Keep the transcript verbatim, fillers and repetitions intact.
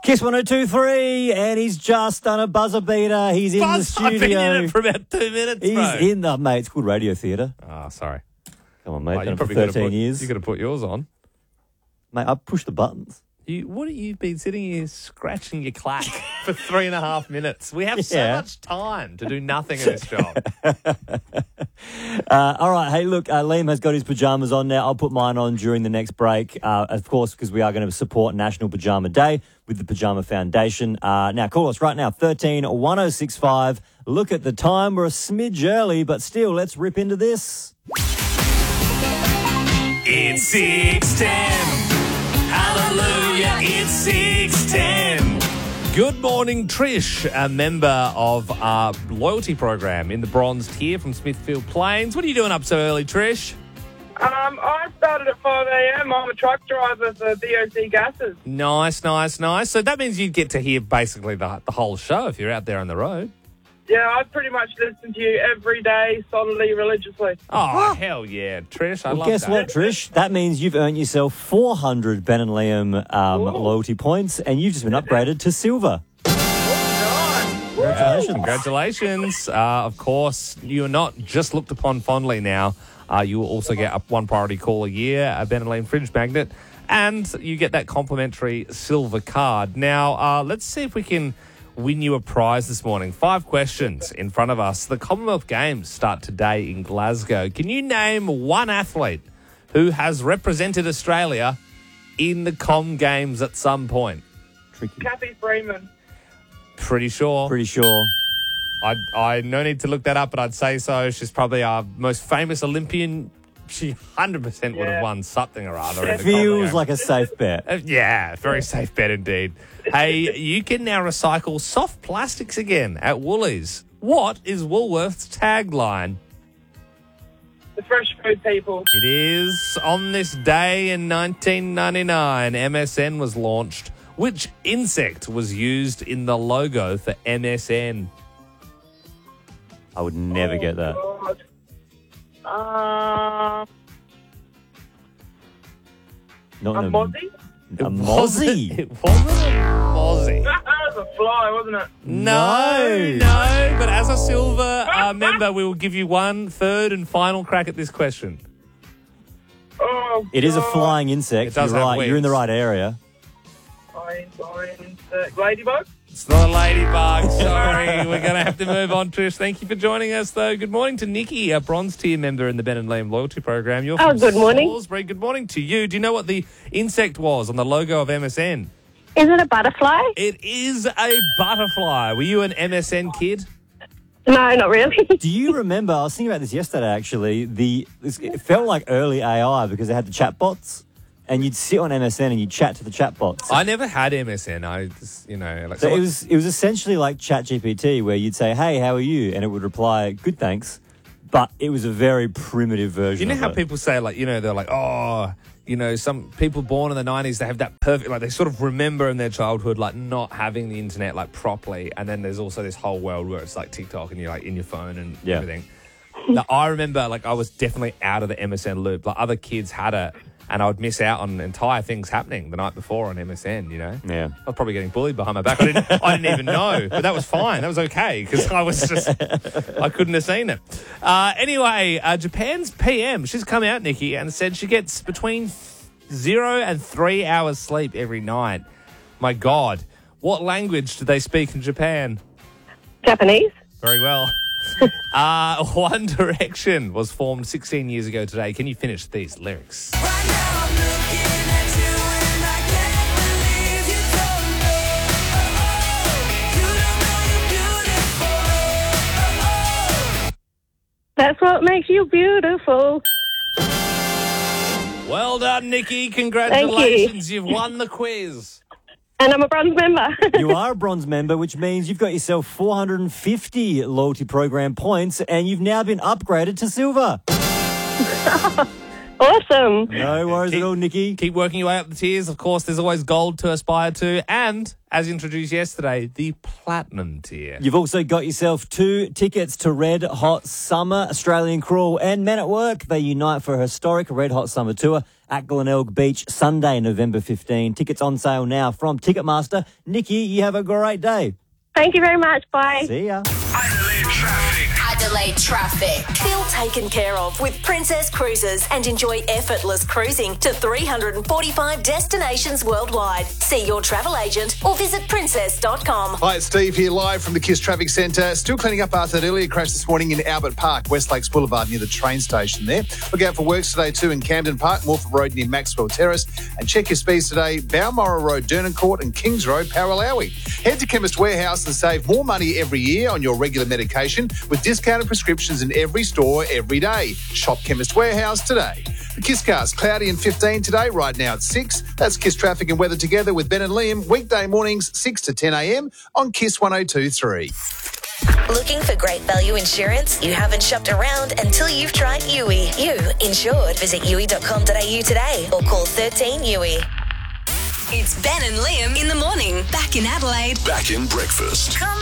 Kiss one oh two three, and he's just done a buzzer beater. He's in Buzz, the I've been studio. in it for about two minutes, He's bro. in the, mate, it's good radio theatre. Oh, sorry. Come on, mate, Oh, done it for probably could have thirteen put, years. You could have put yours on. Mate, I pushed the buttons. You, what have you been sitting here scratching your clack for three and a half minutes? We have so Yeah. much time to do nothing in this job. Uh, all right, hey, look, uh, Liam has got his pyjamas on now. I'll put mine on during the next break, uh, of course, because we are going to support National Pyjama Day with the Pyjama Foundation. Uh, now, call us right now, thirteen one oh six five. Look at the time. We're a smidge early, but still, let's rip into this. It's six ten. Hallelujah, it's six ten. Good morning, Trish, a member of our loyalty program in the bronze tier from Smithfield Plains. What are you doing up so early, Trish? Um, I started at five a.m. I'm a truck driver for B O C Gases. Nice, nice, nice. So that means you get to hear basically the, the whole show if you're out there on the road. Yeah, I pretty much listen to you every day, solidly, religiously. Oh, hell yeah, Trish. I Well, love guess that. what, Trish? That means you've earned yourself four hundred Ben and Liam um, Ooh. loyalty points, and you've just been upgraded to silver. Nice. Congratulations. Congratulations. Uh, of course, you are not just looked upon fondly now. Uh, you will also get a one priority call a year, a Ben and Liam Fringe Magnet, and you get that complimentary silver card. Now, uh, let's see if we can win you a prize this morning. Five questions in front of us. The Commonwealth Games start today in Glasgow. Can you name one athlete who has represented Australia in the Com Games at some point? Tricky. Kathy Freeman. Pretty sure. Pretty sure. I I no need to look that up, but I'd say so. She's probably our most famous Olympian. She one hundred percent would have Yeah. won something or other. in the Feels Commonwealth. like a safe bet. Uh, yeah, very safe bet indeed. Hey, you can now recycle soft plastics again at Woolies. What is Woolworth's tagline? The fresh food people. It is on this day in nineteen ninety-nine, M S N was launched. Which insect was used in the logo for M S N? I would never get that. Oh, God. Uh, Not a in mozzie? A mozzie? It wasn't a mozzie. That was a fly, wasn't it? No, no. But as a silver uh, member, we will give you one third and final crack at this question. Oh, It is a God. flying insect. It does You're have right. You're in the wings. right area. Flying, flying insect. Ladybug? It's not a ladybug. Sorry. We're going to have to move on, Trish. Thank you for joining us, though. Good morning to Nikki, a bronze tier member in the Ben and Liam loyalty program. You're Oh, from good morning. Salisbury. Good morning to you. Do you know what the insect was on the logo of M S N? Is it a butterfly? It is a butterfly. Were you an M S N kid? No, not really. Do you remember? I was thinking about this yesterday. Actually, the this, it felt like early A I because they had the chatbots, and you'd sit on M S N and you'd chat to the chatbots. I never had M S N. I just, you know, like So so it was it was essentially like ChatGPT, where you'd say, "Hey, how are you?" and it would reply, "Good, thanks." But it was a very primitive version. You know of how it. people say, like, you know, they're like, oh, you know, some people born in the nineties, they have that perfect, like, they sort of remember in their childhood, like, not having the internet, like, properly. And then there's also this whole world where it's like TikTok and you're, like, in your phone and Yeah. everything. Now, I remember, like, I was definitely out of the M S N loop. Like, other kids had it, and I would miss out on entire things happening the night before on M S N, you know? Yeah. I was probably getting bullied behind my back. I didn't, I didn't even know, but that was fine. That was okay because I was just, I couldn't have seen it. Uh, anyway, uh, Japan's P M, she's come out, Nikki, and said she gets between zero and three hours sleep every night. My God, what language do they speak in Japan? Japanese? Very well. uh, One Direction was formed sixteen years ago today. Can you finish these lyrics? Right now I'm looking at you and I can't believe you don't know. Oh, you don't know you're beautiful. Oh, That's what makes you beautiful. Well done, Nikki. Congratulations. You've won the quiz. And I'm a bronze member. You are a bronze member, which means you've got yourself four hundred fifty loyalty program points, and you've now been upgraded to silver. Awesome. No worries Keep- at all, Nikki. Keep working your way up the tiers. Of course, there's always gold to aspire to. And, as introduced yesterday, the platinum tier. You've also got yourself two tickets to Red Hot Summer, Australian Crawl and Men at Work. They unite for a historic Red Hot Summer tour at Glenelg Beach, Sunday, November fifteenth. Tickets on sale now from Ticketmaster. Nikki, you have a great day. Thank you very much. Bye. See ya. Adelaide traffic. Adelaide traffic. Feel taken care of with Princess Cruises and enjoy effortless cruising to three hundred forty-five destinations worldwide. See your travel agent or visit princess dot com. Hi, it's Steve here live from the KISS Traffic Centre. Still cleaning up after that earlier crash this morning in Albert Park, West Lakes Boulevard near the train station there. Look out for works today too in Camden Park, Morford Road near Maxwell Terrace. And check your speeds today, Balmoral Road, Dernan Court and Kings Road, Paralowie. Head to Chemist Warehouse and save more money every year on your regular medication with discounted prescriptions in every store every day. Shop Chemist Warehouse today. The KISScast, cloudy and fifteen today, right now at six. That's KISS Traffic and Weather together with Ben and Liam, weekday mornings six to ten a m on KISS one oh two point three. Looking for great value insurance? You haven't shopped around until you've tried U I. You insured. Visit U I dot com dot a u today or call thirteen U I. It's Ben and Liam in the morning. Back in Adelaide. Back in breakfast. Come